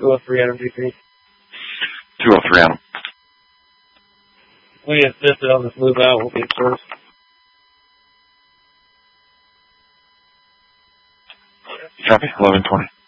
203 Adam GP. 203 Adam. We insisted on this move out. We'll be first. Copy. 1120.